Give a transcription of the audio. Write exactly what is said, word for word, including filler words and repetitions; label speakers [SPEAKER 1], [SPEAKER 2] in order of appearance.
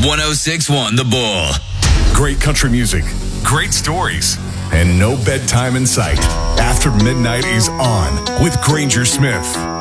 [SPEAKER 1] one oh six point one The Bull.
[SPEAKER 2] Great country music, great stories, and no bedtime in sight. After Midnight is on with Granger Smith.